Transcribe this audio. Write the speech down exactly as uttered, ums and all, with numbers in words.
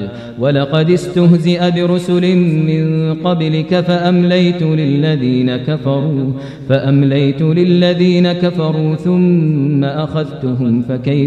ولقد استهزئ برسل من قبلك فأمليت للذين كفروا فأمليت للذين كفروا ثم أخذتهم فكيف